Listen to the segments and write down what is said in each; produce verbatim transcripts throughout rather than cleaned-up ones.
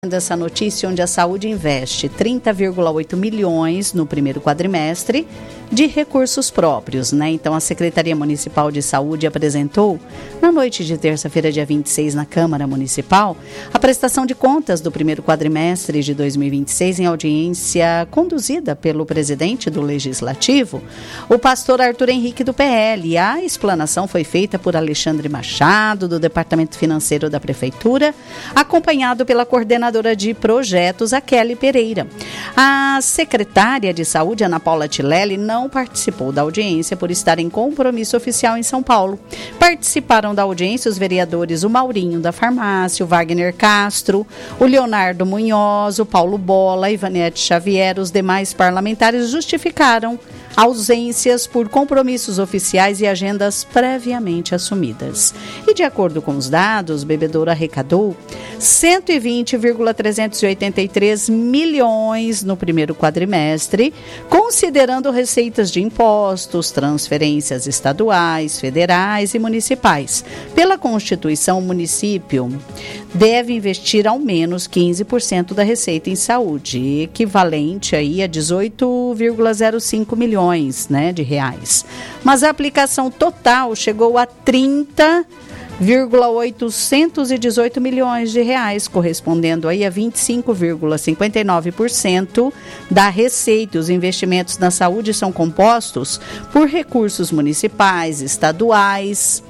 Essa notícia onde a saúde investe trinta vírgula oito milhões no primeiro quadrimestre de recursos próprios, né? Então, a Secretaria Municipal de Saúde apresentou, na noite de terça-feira, dia vinte e seis, na Câmara Municipal, a prestação de contas do primeiro quadrimestre de dois mil e vinte e seis em audiência conduzida pelo presidente do Legislativo, o pastor Arthur Henrique do P L. A explanação foi feita por Alexandre Machado, do Departamento Financeiro da Prefeitura, acompanhado pela coordenadora de projetos, a Kelly Pereira. A secretária de Saúde, Ana Paula Tilelli, não participou da audiência por estar em compromisso oficial em São Paulo. Participaram da audiência os vereadores o Maurinho da Farmácia, o Wagner Castro, o Leonardo Munhoz, o Paulo Bola, a Ivanete Xavier. Os demais parlamentares justificaram ausências por compromissos oficiais e agendas previamente assumidas. E de acordo com os dados, o bebedouro arrecadou cento e vinte vírgula trezentos e oitenta e três milhões no primeiro quadrimestre, considerando receitas de impostos, transferências estaduais, federais e municipais. Pela Constituição, o município deve investir ao menos quinze por cento da receita em saúde, equivalente aí a dezoito vírgula zero cinco milhões, né, de reais. Mas a aplicação total chegou a trinta vírgula oitocentos e dezoito milhões de reais, correspondendo aí a vinte e cinco vírgula cinquenta e nove por cento da receita. Os investimentos na saúde são compostos por recursos municipais, estaduais,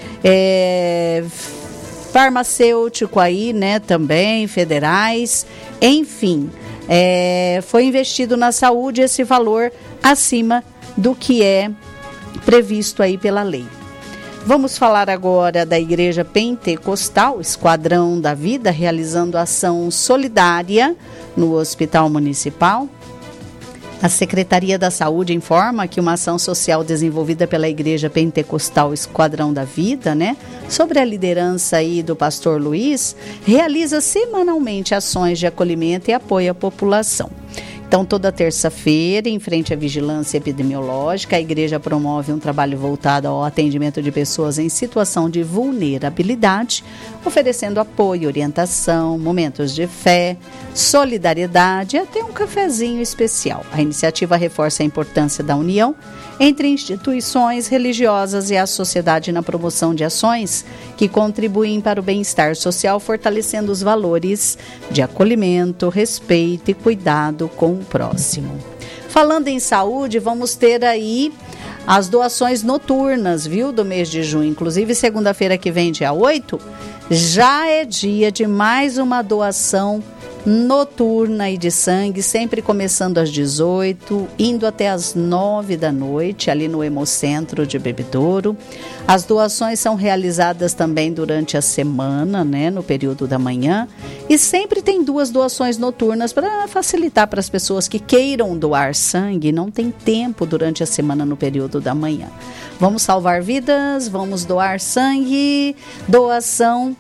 é, farmacêutico aí, né, também, federais, enfim, é, foi investido na saúde esse valor acima do que é previsto aí pela lei. Vamos falar agora da Igreja Pentecostal, Esquadrão da Vida, realizando ação solidária no Hospital Municipal. A Secretaria da Saúde informa que uma ação social desenvolvida pela Igreja Pentecostal Esquadrão da Vida, né, sobre a liderança aí do pastor Luiz, realiza semanalmente ações de acolhimento e apoio à população. Então, toda terça-feira, em frente à vigilância epidemiológica, a igreja promove um trabalho voltado ao atendimento de pessoas em situação de vulnerabilidade, oferecendo apoio, orientação, momentos de fé, solidariedade e até um cafezinho especial. A iniciativa reforça a importância da união entre instituições religiosas e a sociedade na promoção de ações que contribuem para o bem-estar social, fortalecendo os valores de acolhimento, respeito e cuidado com o próximo. Falando em saúde, vamos ter aí as doações noturnas, viu, do mês de junho. Inclusive, segunda-feira que vem, dia oito, já é dia de mais uma doação noturna e de sangue, sempre começando às dezoito, indo até às nove da noite, ali no Hemocentro de Bebedouro. As doações são realizadas também durante a semana, né, no período da manhã, e sempre tem duas doações noturnas para facilitar para as pessoas que queiram doar sangue, não tem tempo durante a semana no período da manhã. Vamos salvar vidas, vamos doar sangue, doação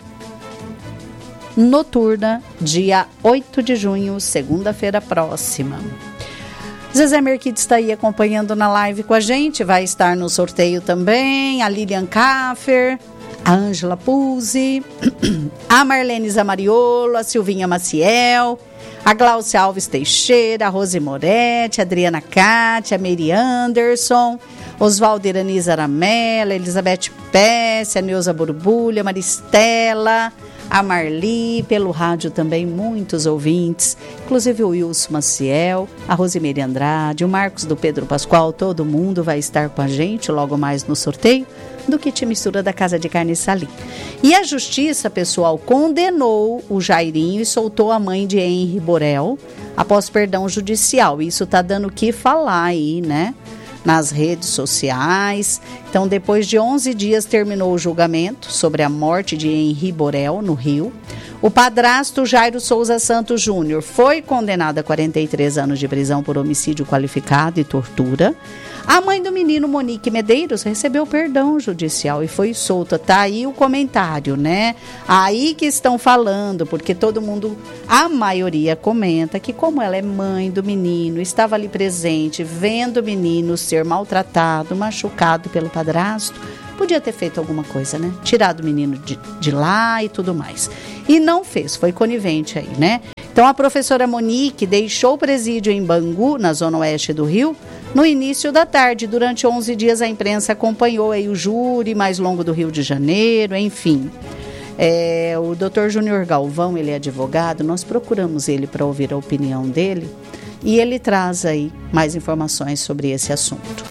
noturna, dia oito de junho, segunda-feira próxima. Zezé Merquides está aí acompanhando na live com a gente, vai estar no sorteio também, a Lilian Kaffer, a Ângela Puzzi, a Marlene Zamariolo, a Silvinha Maciel, a Glaucia Alves Teixeira, a Rose Moretti, a Adriana Cátia, a Mary Anderson, Oswaldo Iraniz Aramela, Elizabeth Pesce, a Neuza Borbulha, a Maristela, a Marli, pelo rádio também muitos ouvintes, inclusive o Wilson Maciel, a Rosimeire Andrade, o Marcos do Pedro Pascoal, todo mundo vai estar com a gente logo mais no sorteio do Kit Mistura da Casa de Carne Salim. E a Justiça, pessoal, condenou o Jairinho e soltou a mãe de Henri Borel após perdão judicial. Isso tá dando o que falar aí, né? Nas redes sociais. Então, depois de onze dias, terminou o julgamento sobre a morte de Henri Borel, no Rio. O padrasto Jairo Souza Santos Júnior foi condenado a quarenta e três anos de prisão por homicídio qualificado e tortura. A mãe do menino, Monique Medeiros, recebeu perdão judicial e foi solta. Tá aí o comentário, né? Aí que estão falando, porque todo mundo, a maioria comenta que como ela é mãe do menino, estava ali presente, vendo o menino ser maltratado, machucado pelo padrasto, Podia ter feito alguma coisa, né? Tirado o menino de, de lá e tudo mais. E não fez, foi conivente aí, né? Então, a professora Monique deixou o presídio em Bangu, na zona oeste do Rio, no início da tarde. Durante onze dias, a imprensa acompanhou aí o júri mais longo do Rio de Janeiro, enfim. É, o doutor Júnior Galvão, ele é advogado, nós procuramos ele para ouvir a opinião dele e ele traz aí mais informações sobre esse assunto.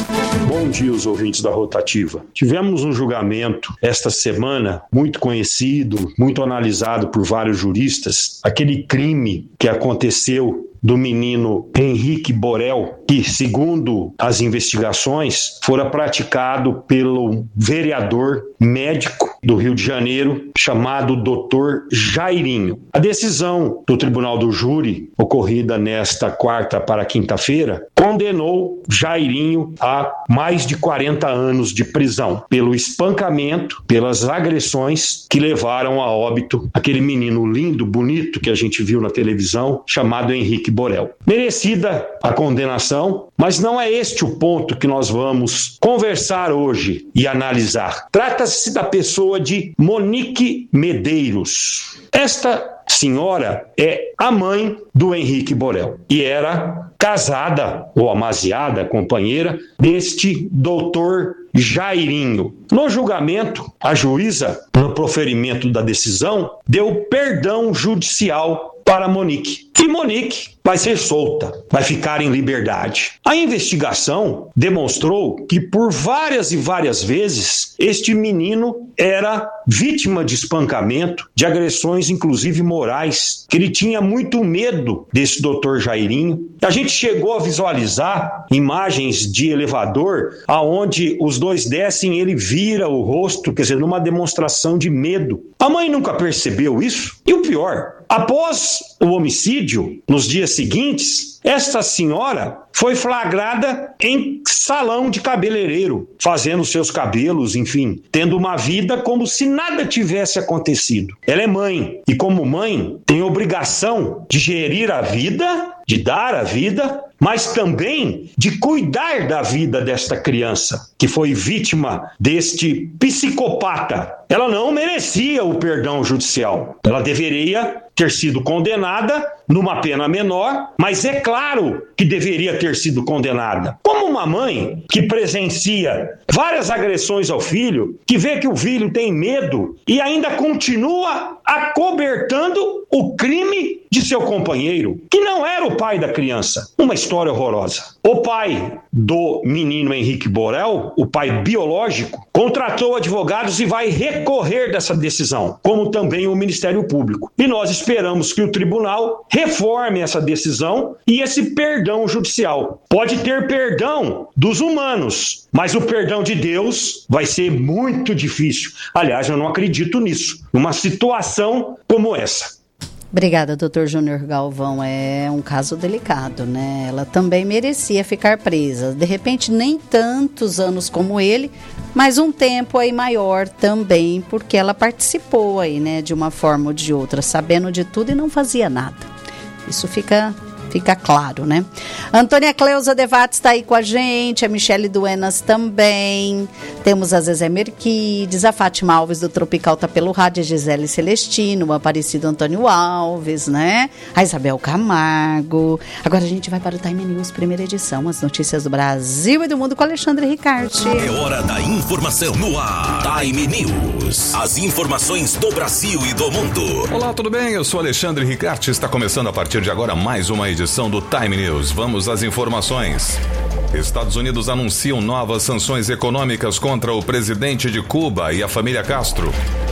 Bom dia, os ouvintes da Rotativa. Tivemos um julgamento esta semana muito conhecido, muito analisado por vários juristas, aquele crime que aconteceu do menino Henrique Borel, que, segundo as investigações, fora praticado pelo vereador médico do Rio de Janeiro, chamado doutor Jairinho. A decisão do Tribunal do Júri, ocorrida nesta quarta para quinta-feira, condenou Jairinho a mais de quarenta anos de prisão pelo espancamento, pelas agressões que levaram a óbito aquele menino lindo, bonito, que a gente viu na televisão, chamado Henrique Borel. Merecida a condenação, mas não é este o ponto que nós vamos conversar hoje e analisar. Trata-se da pessoa de Monique Medeiros. Esta senhora é a mãe do Henrique Borel e era casada ou amaziada, companheira deste doutor Jairinho. No julgamento, a juíza, no proferimento da decisão, deu perdão judicial para Monique. E Monique vai ser solta, vai ficar em liberdade. A investigação demonstrou que por várias e várias vezes este menino era vítima de espancamento, de agressões inclusive morais, que ele tinha muito medo desse doutor Jairinho. A gente chegou a visualizar imagens de elevador aonde os dois descem, ele vira o rosto, quer dizer, numa demonstração de medo. A mãe nunca percebeu isso. E o pior, após o homicídio, nos dias seguintes, esta senhora foi flagrada em salão de cabeleireiro, fazendo seus cabelos, enfim, tendo uma vida como se nada tivesse acontecido. Ela é mãe e, como mãe, tem obrigação de gerir a vida, de dar a vida, mas também de cuidar da vida desta criança, que foi vítima deste psicopata. Ela não merecia o perdão judicial. Ela deveria ter sido condenada numa pena menor, mas é claro que deveria ter sido condenada. Como uma mãe que presencia várias agressões ao filho, que vê que o filho tem medo e ainda continua acobertando o crime de seu companheiro, que não era o pai da criança. Uma história horrorosa. O pai do menino Henrique Borel, o pai biológico, contratou advogados e vai recorrer dessa decisão, como também o Ministério Público. E nós esperamos que o tribunal reforme essa decisão e esse perdão judicial. Pode ter perdão dos humanos, mas o perdão de Deus vai ser muito difícil. Aliás, eu não acredito nisso, numa situação como essa. Obrigada, doutor Júnior Galvão. É um caso delicado, né? Ela também merecia ficar presa. De repente, nem tantos anos como ele, mas um tempo aí maior também, porque ela participou aí, né, de uma forma ou de outra, sabendo de tudo e não fazia nada. Isso fica... Fica claro, né? Antônia Cleusa Devati está aí com a gente, a Michele Duenas também, temos a Zezé Merquides, a Fátima Alves do Tropical tá pelo rádio, a Gisele Celestino, o Aparecido Antônio Alves, né? A Isabel Camargo. Agora a gente vai para o Time News, primeira edição, as notícias do Brasil e do mundo com Alexandre Ricardi. É hora da informação no ar. Time News, as informações do Brasil e do mundo. Olá, tudo bem? Eu sou Alexandre Ricardi, está começando a partir de agora mais uma edição edição do Time News. Vamos às informações. Estados Unidos anunciam novas sanções econômicas contra o presidente de Cuba e a família Castro.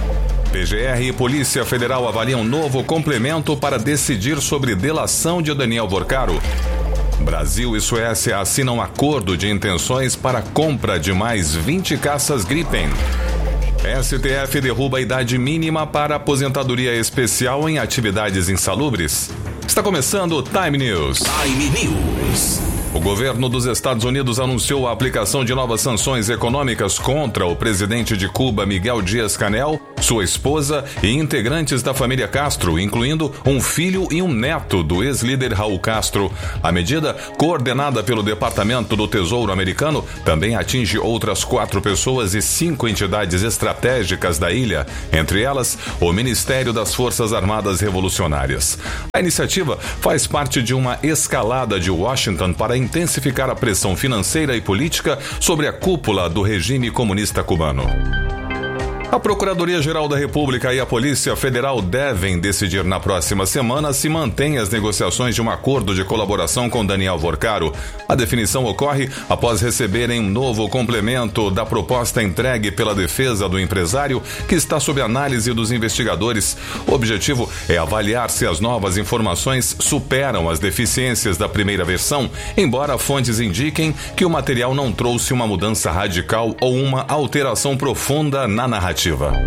P G R e Polícia Federal avaliam novo complemento para decidir sobre delação de Daniel Vorcaro. Brasil e Suécia assinam acordo de intenções para compra de mais vinte caças Gripen. S T F derruba a idade mínima para aposentadoria especial em atividades insalubres. Está começando o Time News. Time News. O governo dos Estados Unidos anunciou a aplicação de novas sanções econômicas contra o presidente de Cuba, Miguel Dias-Canel, sua esposa e integrantes da família Castro, incluindo um filho e um neto do ex-líder Raul Castro. A medida, coordenada pelo Departamento do Tesouro americano, também atinge outras quatro pessoas e cinco entidades estratégicas da ilha, entre elas o Ministério das Forças Armadas Revolucionárias. A iniciativa faz parte de uma escalada de Washington para intensificar a pressão financeira e política sobre a cúpula do regime comunista cubano. A Procuradoria-Geral da República e a Polícia Federal devem decidir na próxima semana se mantém as negociações de um acordo de colaboração com Daniel Vorcaro. A definição ocorre após receberem um novo complemento da proposta entregue pela defesa do empresário, que está sob análise dos investigadores. O objetivo é avaliar se as novas informações superam as deficiências da primeira versão, embora fontes indiquem que o material não trouxe uma mudança radical ou uma alteração profunda na narrativa.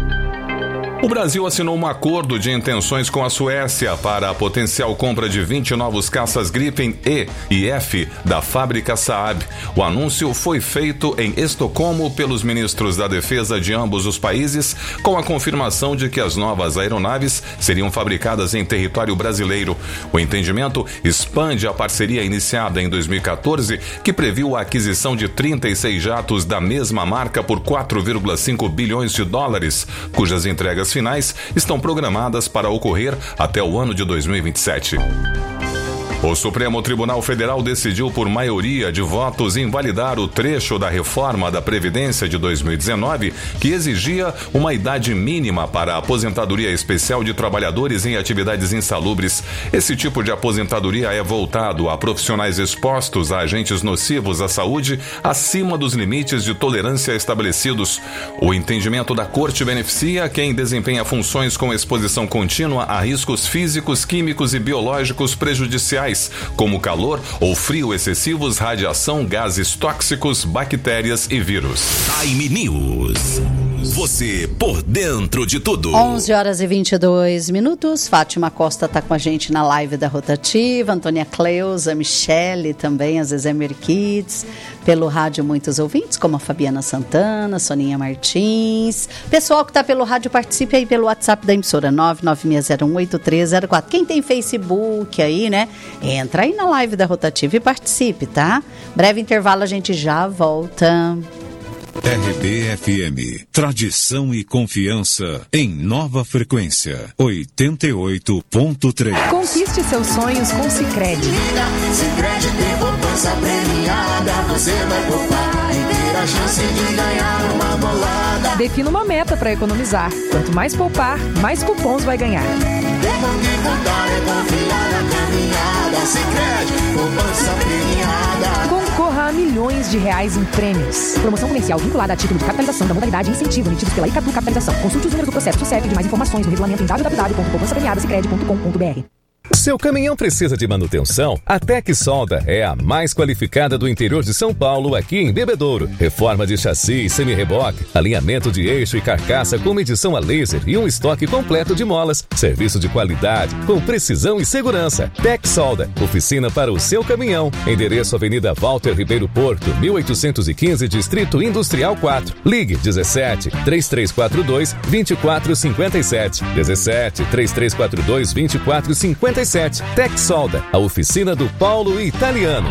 O Brasil assinou um acordo de intenções com a Suécia para a potencial compra de vinte novos caças Gripen E e F da fábrica Saab. O anúncio foi feito em Estocolmo pelos ministros da Defesa de ambos os países, com a confirmação de que as novas aeronaves seriam fabricadas em território brasileiro. O entendimento expande a parceria iniciada em dois mil e quatorze, que previu a aquisição de trinta e seis jatos da mesma marca por quatro vírgula cinco bilhões de dólares, cujas entregas finais estão programadas para ocorrer até o ano de dois mil e vinte e sete. O Supremo Tribunal Federal decidiu por maioria de votos invalidar o trecho da reforma da Previdência de dois mil e dezenove que exigia uma idade mínima para a aposentadoria especial de trabalhadores em atividades insalubres. Esse tipo de aposentadoria é voltado a profissionais expostos a agentes nocivos à saúde acima dos limites de tolerância estabelecidos. O entendimento da Corte beneficia quem desempenha funções com exposição contínua a riscos físicos, químicos e biológicos prejudiciais, como calor ou frio excessivos, radiação, gases tóxicos, bactérias e vírus. Time News. Você por dentro de tudo. onze horas e vinte e dois minutos. Fátima Costa está com a gente na live da Rotativa. Antônia Cleusa, Michele também, a Zezé Merquides. Pelo rádio, muitos ouvintes, como a Fabiana Santana, Soninha Martins. Pessoal que está pelo rádio, participe aí pelo WhatsApp da emissora nove nove seis zero um oito três zero quatro. Quem tem Facebook aí, né? Entra aí na live da Rotativa e participe, tá? Breve intervalo, a gente já volta. R B F M, tradição e confiança em nova frequência, oitenta e oito ponto três. Conquiste seus sonhos com Sicredi. Sicredi tem poupança premiada, você vai poupar e ter a chance de ganhar uma bolada. Defina uma meta para economizar. Quanto mais poupar, mais cupons vai ganhar. Tempo de contar é confiar na caminhada. Sicredi, poupança premiada. Concorra a milhões de reais em prêmios. Promoção comercial vinculada a título de capitalização da modalidade incentivo emitidos pela Icatu Capitalização. Consulte os números do processo do C E P e de mais informações no regulamento em w w w ponto poupança premiada sicredi ponto com ponto b r. Seu caminhão precisa de manutenção? A Tec Solda é a mais qualificada do interior de São Paulo, aqui em Bebedouro. Reforma de chassi, semi-reboque, alinhamento de eixo e carcaça com medição a laser e um estoque completo de molas. Serviço de qualidade, com precisão e segurança. Tec Solda, oficina para o seu caminhão. Endereço Avenida Walter Ribeiro Porto, mil oitocentos e quinze, Distrito Industrial quatro. Ligue dezessete, três três quatro dois, vinte e quatro cinquenta e sete. dezessete, três três quatro dois, vinte e quatro cinquenta e sete. Tec Solda, a oficina do Paulo Italiano.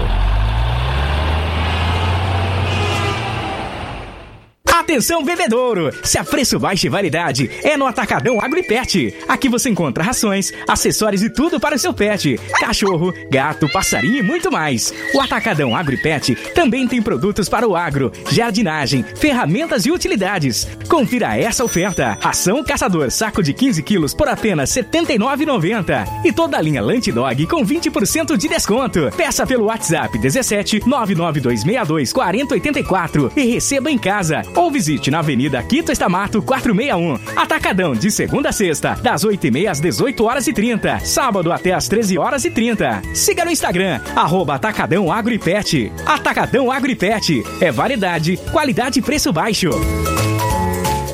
Atenção, bebedouro! Se a preço baixo e variedade é no Atacadão Agro e Pet. Aqui você encontra rações, acessórios e tudo para o seu pet. Cachorro, gato, passarinho e muito mais. O Atacadão Agro e Pet também tem produtos para o agro, jardinagem, ferramentas e utilidades. Confira essa oferta. Ração Caçador, saco de quinze quilos por apenas setenta e nove reais e noventa centavos. E toda a linha Lunch Dog com vinte por cento de desconto. Peça pelo WhatsApp dezessete, nove nove dois seis dois, quatro zero oito quatro e receba em casa. Ou visite na Avenida Quito Estamato quatrocentos e sessenta e um. Atacadão, de segunda a sexta, das oito e meia às dezoito horas e trinta. Sábado até às treze horas e trinta. Siga no Instagram, arroba Atacadão Agro e Pet. Atacadão Agro e Pet. É variedade, qualidade e preço baixo.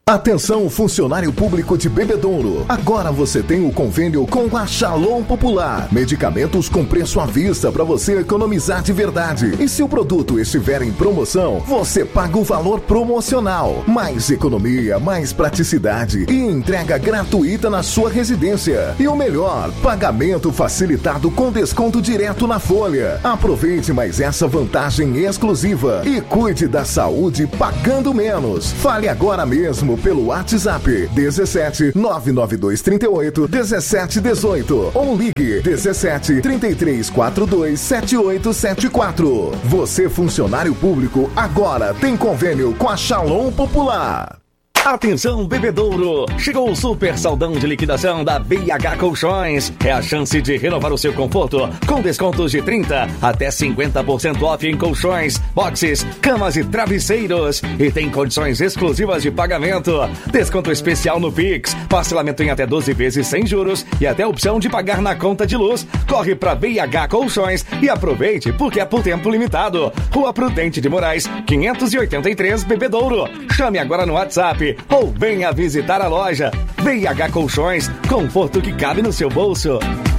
Atenção, funcionário público de Bebedouro. Agora você tem o convênio com a Shalom Popular. Medicamentos com preço à vista para você economizar de verdade. E se o produto estiver em promoção, você paga o valor promocional. Mais economia, mais praticidade e entrega gratuita na sua residência. E o melhor, pagamento facilitado com desconto direto na folha. Aproveite mais essa vantagem exclusiva e cuide da saúde pagando menos. Fale agora mesmo pelo WhatsApp dezessete nove nove dois trinta e oito dezessete dezoito ou ligue dezessete trinta e três quarenta e dois setenta e oito setenta e quatro. Você, funcionário público, agora tem convênio com a Shalom Popular. Atenção, Bebedouro! Chegou o super saldão de liquidação da B e H Colchões. É a chance de renovar o seu conforto com descontos de trinta até cinquenta por cento off em colchões, boxes, camas e travesseiros. E tem condições exclusivas de pagamento. Desconto especial no Pix, parcelamento em até doze vezes sem juros e até opção de pagar na conta de luz. Corre pra B e H Colchões e aproveite porque é por tempo limitado. Rua Prudente de Moraes, quinhentos e oitenta e três, Bebedouro. Chame agora no WhatsApp ou venha visitar a loja. B e H Colchões, conforto que cabe no seu bolso.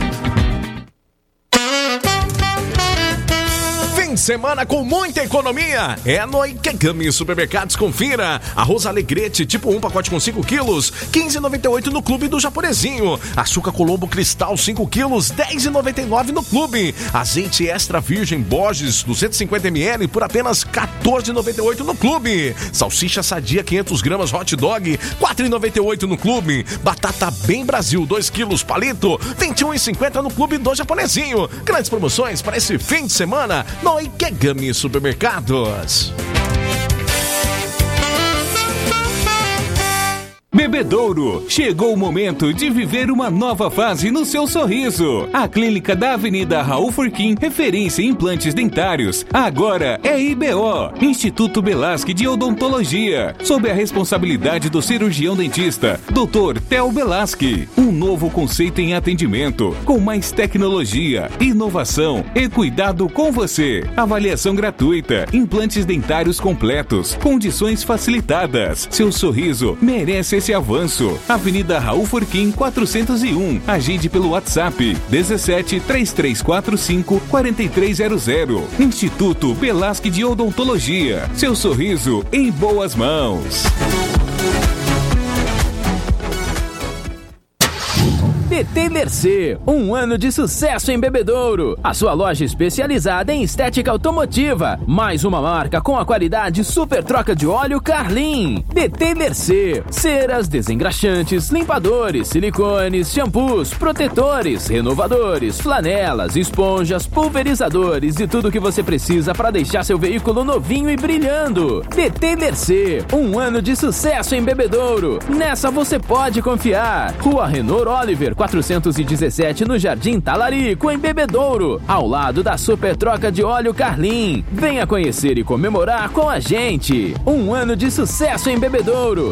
Semana com muita economia é no Ikegami Supermercados. Confira: arroz Alegrete tipo um, pacote com cinco quilos, quinze reais e noventa e oito centavos no Clube do Japonesinho. Açúcar Colombo Cristal cinco quilos, dez reais e noventa e nove centavos no Clube. Azeite extra virgem Borges duzentos e cinquenta mililitros por apenas quatorze reais e noventa e oito centavos no Clube. Salsicha Sadia quinhentas gramas Hot Dog, quatro reais e noventa e oito centavos no Clube. Batata Bem Brasil dois quilos palito, vinte e um reais e cinquenta centavos no Clube do Japonesinho. Grandes promoções para esse fim de semana no Ikegami Supermercados. Bebedouro, chegou o momento de viver uma nova fase no seu sorriso. A clínica da Avenida Raul Furquim, referência em implantes dentários, agora é I B O, Instituto Belasque de Odontologia, sob a responsabilidade do cirurgião dentista, doutor Theo Belasque. Um novo conceito em atendimento, com mais tecnologia, inovação e cuidado com você. Avaliação gratuita, implantes dentários completos, condições facilitadas. Seu sorriso merece esse avanço. Avenida Raul Furquim quatrocentos e um. Agende pelo WhatsApp dezessete, três três quatro cinco, quatro três zero zero. Instituto Belasque de Odontologia. Seu sorriso em boas mãos. B T Mercê, um ano de sucesso em Bebedouro. A sua loja especializada em estética automotiva. Mais uma marca com a qualidade super troca de óleo Carlin. B T Mercê, ceras, desengraxantes, limpadores, silicones, shampoos, protetores, renovadores, flanelas, esponjas, pulverizadores e tudo o que você precisa para deixar seu veículo novinho e brilhando. B T Mercê, um ano de sucesso em Bebedouro. Nessa você pode confiar. Rua Renault Oliver, quatrocentos e dezessete, no Jardim Talarico, em Bebedouro, ao lado da Super Troca de Óleo Carlin. Venha conhecer e comemorar com a gente. Um ano de sucesso em Bebedouro.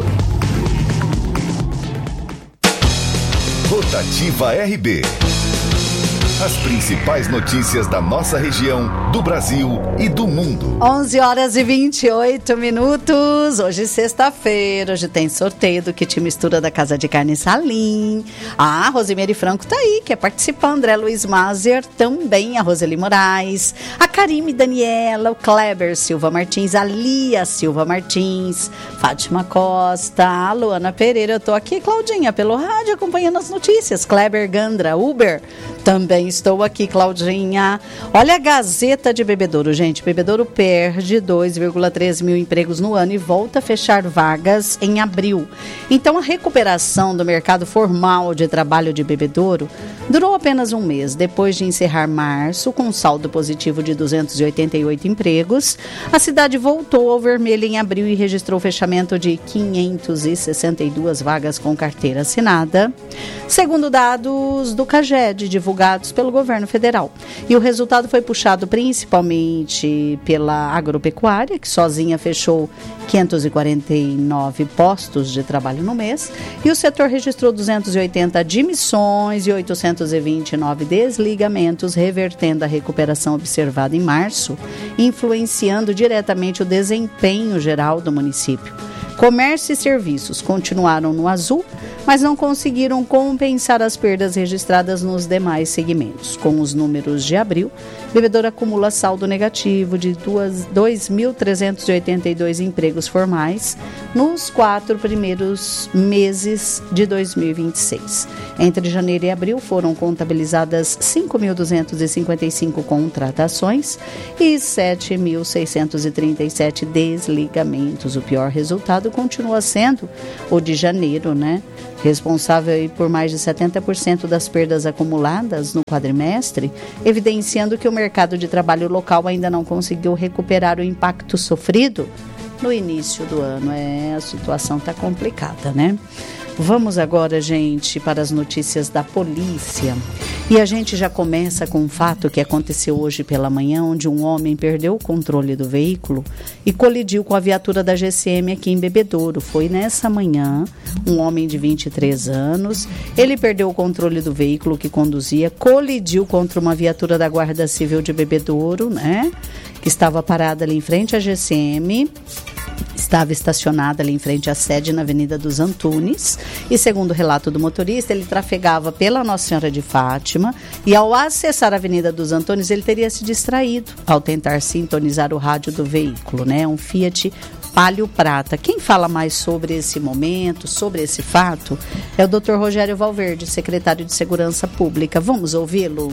Rotativa R B. As principais notícias da nossa região, do Brasil e do mundo. onze horas e vinte e oito minutos. Hoje sexta-feira. Hoje tem sorteio do Kit Mistura da Casa de Carne Salim. Ah, a Rosimeire Franco tá aí, quer participar. André Luiz Mazer também. A Roseli Moraes. A Karime Daniela. O Kleber Silva Martins. A Lia Silva Martins. Fátima Costa. A Luana Pereira. Eu tô aqui, Claudinha, pelo rádio, acompanhando as notícias. Kleber Gandra. Uber. Também estou aqui, Claudinha. Olha a Gazeta de Bebedouro, gente. Bebedouro perde dois vírgula três mil empregos no ano e volta a fechar vagas em abril. Então, a recuperação do mercado formal de trabalho de Bebedouro durou apenas um mês. Depois de encerrar março com um saldo positivo de duzentos e oitenta e oito empregos, a cidade voltou ao vermelho em abril e registrou o fechamento de quinhentas e sessenta e duas vagas com carteira assinada, segundo dados do CAGED, divulgados pelo governo federal. E o resultado foi puxado principalmente pela agropecuária, que sozinha fechou quinhentos e quarenta e nove postos de trabalho no mês, e o setor registrou duzentas e oitenta admissões e oitocentos e vinte e nove desligamentos, revertendo a recuperação observada em março, influenciando diretamente o desempenho geral do município. Comércio e serviços continuaram no azul, mas não conseguiram compensar as perdas registradas nos demais segmentos. Com os números de abril, Bebedouro acumula saldo negativo de dois mil trezentos e oitenta e dois empregos formais nos quatro primeiros meses de dois mil e vinte e seis. Entre janeiro e abril foram contabilizadas cinco mil duzentos e cinquenta e cinco contratações e sete mil seiscentos e trinta e sete desligamentos. O pior resultado continua sendo o de janeiro, né? Responsável por mais de setenta por cento das perdas acumuladas no quadrimestre, evidenciando que o mercado de trabalho local ainda não conseguiu recuperar o impacto sofrido no início do ano. É, a situação está complicada, né? Vamos agora, gente, para as notícias da polícia. E a gente já começa com um fato que aconteceu hoje pela manhã, onde um homem perdeu o controle do veículo e colidiu com a viatura da G C M aqui em Bebedouro. Foi nessa manhã, um homem de vinte e três anos, ele perdeu o controle do veículo que conduzia, colidiu contra uma viatura da Guarda Civil de Bebedouro, né? Que estava parada ali em frente à G C M. Estava estacionada ali em frente à sede na Avenida dos Antunes e, segundo o relato do motorista, ele trafegava pela Nossa Senhora de Fátima e, ao acessar a Avenida dos Antunes, ele teria se distraído ao tentar sintonizar o rádio do veículo, né? Um Fiat Palio Prata. Quem fala mais sobre esse momento, sobre esse fato, é o doutor Rogério Valverde, secretário de Segurança Pública. Vamos ouvi-lo?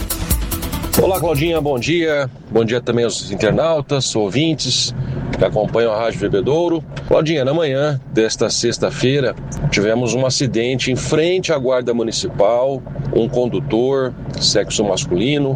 Olá, Claudinha, bom dia. Bom dia também aos internautas, ouvintes que acompanham a Rádio Bebedouro. Claudinha, na manhã desta sexta-feira, tivemos um acidente em frente à Guarda Municipal. Um condutor, sexo masculino,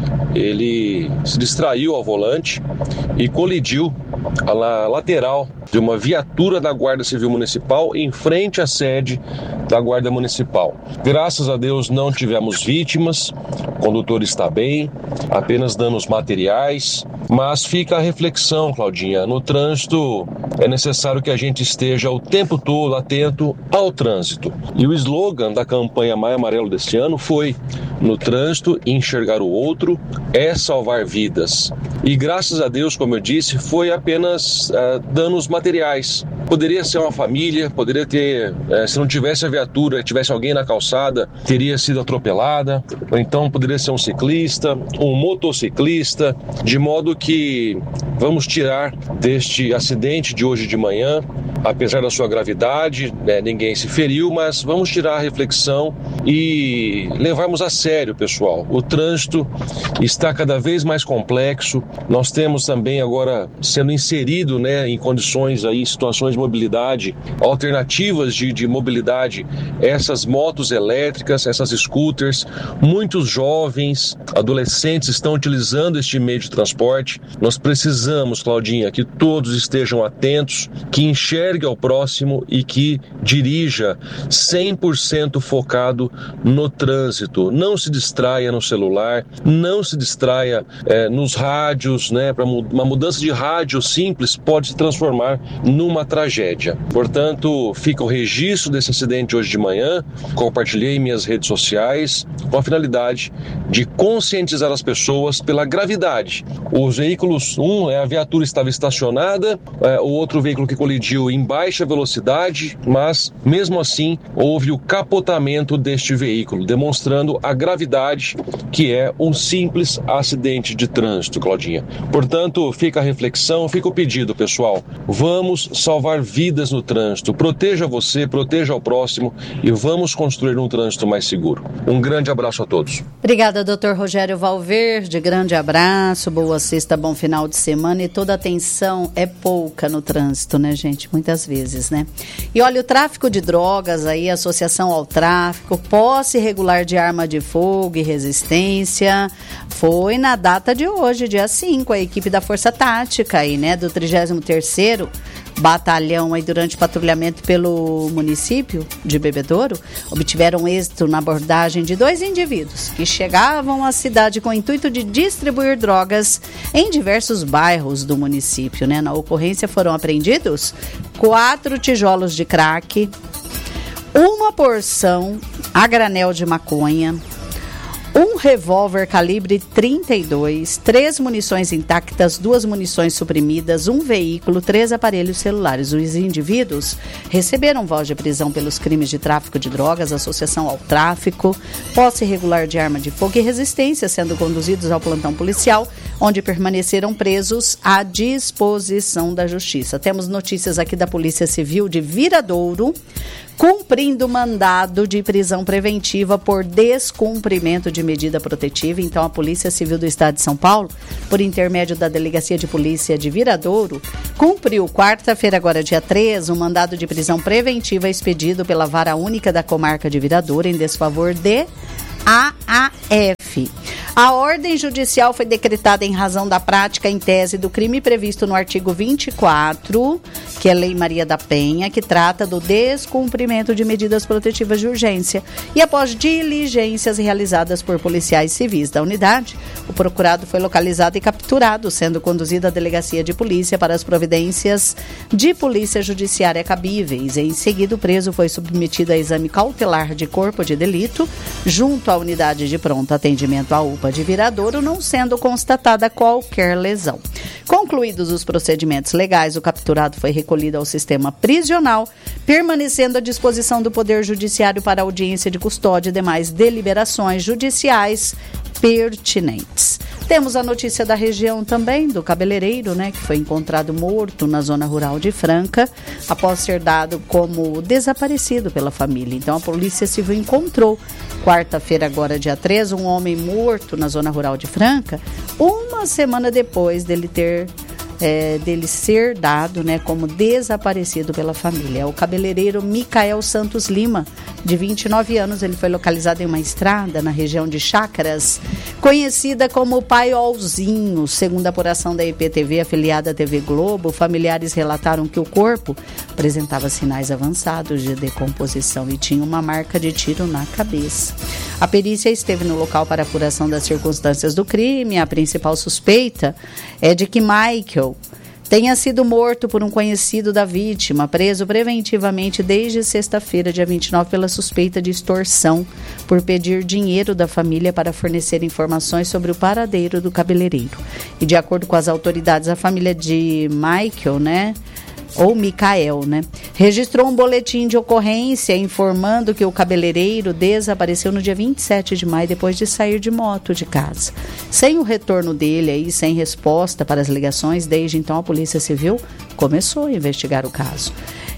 ele se distraiu ao volante e colidiu a lateral de uma viatura da Guarda Civil Municipal em frente à sede da Guarda Municipal. Graças a Deus não tivemos vítimas, o condutor está bem, apenas danos materiais, mas fica a reflexão, Claudinha, no trânsito é necessário que a gente esteja o tempo todo atento ao trânsito. E o slogan da campanha Maio Amarelo deste ano foi: no trânsito, enxergar o outro é salvar vidas. E graças a Deus, como eu disse, foi apenas uh, danos materiais. Poderia ser uma família, poderia ter, uh, se não tivesse a viatura, tivesse alguém na calçada, teria sido atropelada, ou então poderia ser um ciclista, um motociclista, de modo que vamos tirar deste acidente de hoje de manhã, apesar da sua gravidade, né, ninguém se feriu, mas vamos tirar a reflexão e levarmos a sério, pessoal. O trânsito está cada vez mais complexo. Nós temos também agora sendo inserido, né, em condições aí, situações de mobilidade, alternativas de, de mobilidade, essas motos elétricas, essas scooters. Muitos jovens, adolescentes estão utilizando este meio de transporte. Nós precisamos, Claudinha, que todos estejam atentos, que enxergue ao próximo e que dirija cem por cento focado no trânsito. Não se distraia no celular, não se distraia é, nos rádios, né? Para uma mudança de rádio simples pode se transformar numa tragédia. Portanto, fica o registro desse acidente hoje de manhã. Compartilhei em minhas redes sociais com a finalidade de conscientizar as pessoas pela gravidade. Os veículos, um, é a viatura estava estacionada, é, o outro veículo que colidiu em baixa velocidade, mas mesmo assim houve o capotamento deste veículo, demonstrando a gravidade que é um simples acidente de trânsito, Claudinha. Portanto, fica a reflexão, fica o pedido, pessoal. Vamos salvar vidas no trânsito. Proteja você, proteja o próximo e vamos construir um trânsito mais seguro. Um grande abraço a todos. Obrigada, doutor Rogério Valverde. Grande abraço, boa sexta, bom final de semana. E toda atenção é pouca no trânsito, né, gente? Muitas vezes, né? E olha, o tráfico de drogas aí, associação ao tráfico, posse irregular de arma de fogo e resistência, foi na data de hoje, dia cinco, a equipe da Força Tática aí, né, do trigésimo terceiro Batalhão aí durante patrulhamento pelo município de Bebedouro, obtiveram êxito na abordagem de dois indivíduos que chegavam à cidade com o intuito de distribuir drogas em diversos bairros do município, né? Na ocorrência foram apreendidos quatro tijolos de crack, uma porção a granel de maconha, um revólver calibre trinta e dois, três munições intactas, duas munições suprimidas, um veículo, três aparelhos celulares. Os indivíduos receberam voz de prisão pelos crimes de tráfico de drogas, associação ao tráfico, posse irregular de arma de fogo e resistência, sendo conduzidos ao plantão policial, onde permaneceram presos à disposição da Justiça. Temos notícias aqui da Polícia Civil de Viradouro, cumprindo mandado de prisão preventiva por descumprimento de medida protetiva. Então, a Polícia Civil do Estado de São Paulo, por intermédio da Delegacia de Polícia de Viradouro, cumpriu quarta-feira, agora dia três, um mandado de prisão preventiva expedido pela Vara Única da Comarca de Viradouro em desfavor de A A F. A ordem judicial foi decretada em razão da prática em tese do crime previsto no artigo vinte e quatro, que é a Lei Maria da Penha, que trata do descumprimento de medidas protetivas de urgência. E após diligências realizadas por policiais civis da unidade, o procurado foi localizado e capturado, sendo conduzido à delegacia de polícia para as providências de polícia judiciária cabíveis. Em seguida, o preso foi submetido a exame cautelar de corpo de delito, junto à unidade de pronto atendimento à U P A de Viradouro, não sendo constatada qualquer lesão. Concluídos os procedimentos legais, o capturado foi recolhido ao sistema prisional, permanecendo à disposição do Poder Judiciário para audiência de custódia e demais deliberações judiciais pertinentes. Temos a notícia da região também, do cabeleireiro, né, que foi encontrado morto na zona rural de Franca, após ser dado como desaparecido pela família. Então, a Polícia Civil encontrou, quarta-feira, agora dia três, um homem morto na zona rural de Franca, uma semana depois dele ter É, dele ser dado, né, como desaparecido pela família. É o cabeleireiro Micael Santos Lima, de vinte e nove anos. Ele foi localizado em uma estrada na região de Chácaras, conhecida como Paiolzinho. Segundo a apuração da I P T V, afiliada à T V Globo, familiares relataram que o corpo apresentava sinais avançados de decomposição e tinha uma marca de tiro na cabeça. A perícia esteve no local para apuração das circunstâncias do crime. A principal suspeita é de que Michael tenha sido morto por um conhecido da vítima, preso preventivamente desde sexta-feira, dia vinte e nove, pela suspeita de extorsão, por pedir dinheiro da família para fornecer informações sobre o paradeiro do cabeleireiro. E de acordo com as autoridades, a família de Michael, né, ou Micael, né, registrou um boletim de ocorrência informando que o cabeleireiro desapareceu no dia vinte e sete de maio, depois de sair de moto de casa. Sem o retorno dele aí, sem resposta para as ligações, desde então a Polícia Civil começou a investigar o caso.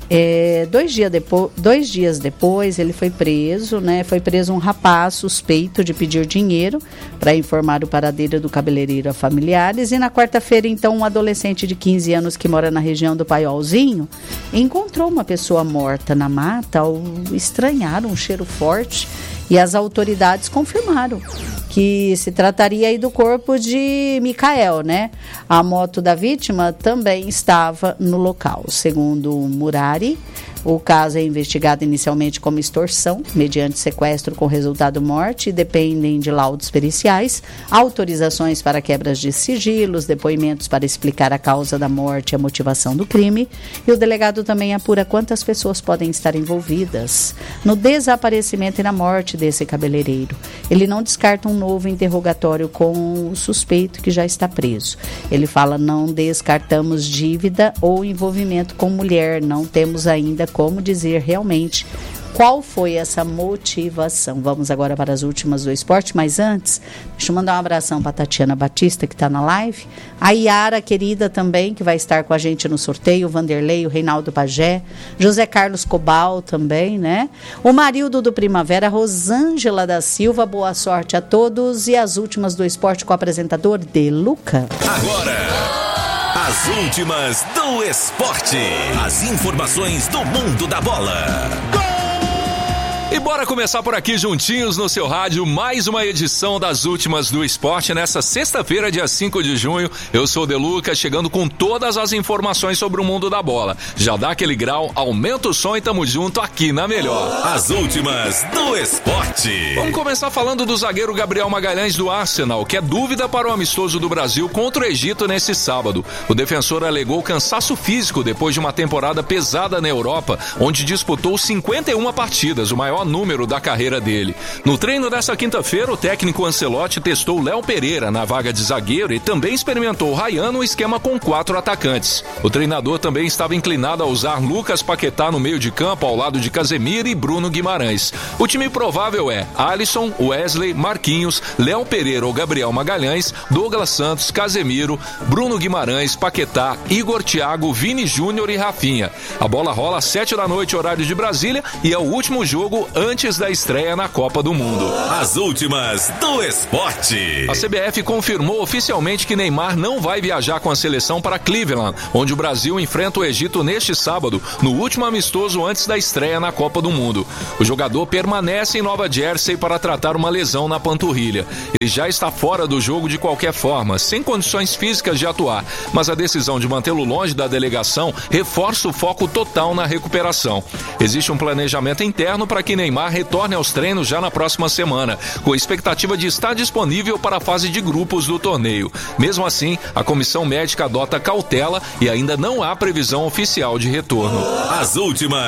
É, dois, dia depo- dois dias depois ele foi preso, né? Foi preso um rapaz suspeito de pedir dinheiro para informar o paradeiro do cabeleireiro a familiares. E na quarta-feira, então, um adolescente de quinze anos que mora na região do Paiolzinho encontrou uma pessoa morta na mata ao estranhar um cheiro forte. E as autoridades confirmaram que se trataria aí do corpo de Micael, né? A moto da vítima também estava no local. Segundo Murari, o caso é investigado inicialmente como extorsão, mediante sequestro com resultado morte, e dependem de laudos periciais, autorizações para quebras de sigilos, depoimentos para explicar a causa da morte e a motivação do crime, e o delegado também apura quantas pessoas podem estar envolvidas no desaparecimento e na morte desse cabeleireiro. Ele não descarta um novo interrogatório com o suspeito que já está preso. Ele fala: não descartamos dívida ou envolvimento com mulher, não temos ainda como dizer realmente qual foi essa motivação. Vamos agora para as últimas do esporte, mas antes, deixa eu mandar um abração para a Tatiana Batista, que está na live, a Yara, querida, também, que vai estar com a gente no sorteio, o Vanderlei, o Reinaldo Pagé, José Carlos Cobal também, né? O Marildo do Primavera, Rosângela da Silva, boa sorte a todos. E as últimas do esporte com o apresentador De Luca. Agora, as últimas do esporte. As informações do mundo da bola. E bora começar por aqui juntinhos no seu rádio, mais uma edição das últimas do esporte nessa sexta-feira, dia cinco de junho. Eu sou o De Luca, chegando com todas as informações sobre o mundo da bola. Já dá aquele grau, aumenta o som e tamo junto aqui na melhor. As últimas do esporte. Vamos começar falando do zagueiro Gabriel Magalhães do Arsenal, que é dúvida para o amistoso do Brasil contra o Egito nesse sábado. O defensor alegou cansaço físico depois de uma temporada pesada na Europa, onde disputou cinquenta e uma partidas, o maior maior número da carreira dele. No treino dessa quinta-feira, o técnico Ancelotti testou Léo Pereira na vaga de zagueiro e também experimentou o Ryan no esquema com quatro atacantes. O treinador também estava inclinado a usar Lucas Paquetá no meio de campo ao lado de Casemiro e Bruno Guimarães. O time provável é Alisson, Wesley, Marquinhos, Léo Pereira ou Gabriel Magalhães, Douglas Santos, Casemiro, Bruno Guimarães, Paquetá, Igor Thiago, Vini Júnior e Rafinha. A bola rola às sete da noite, horário de Brasília, e é o último jogo antes da estreia na Copa do Mundo. As últimas do esporte. A C B F confirmou oficialmente que Neymar não vai viajar com a seleção para Cleveland, onde o Brasil enfrenta o Egito neste sábado, no último amistoso antes da estreia na Copa do Mundo. O jogador permanece em Nova Jersey para tratar uma lesão na panturrilha. Ele já está fora do jogo de qualquer forma, sem condições físicas de atuar, mas a decisão de mantê-lo longe da delegação reforça o foco total na recuperação. Existe um planejamento interno para que Neymar retorne aos treinos já na próxima semana, com a expectativa de estar disponível para a fase de grupos do torneio. Mesmo assim, a comissão médica adota cautela e ainda não há previsão oficial de retorno. As últimas